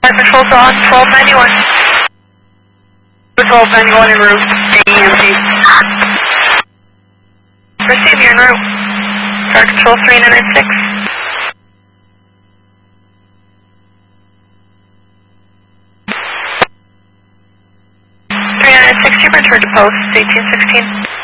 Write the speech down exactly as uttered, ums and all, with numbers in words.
Control's on, twelve ninety-one. twelve ninety-one en route, A E M P. Receive, you're en route. Fire Control three nine nine six. three nine nine six, you return to post, eighteen sixteen.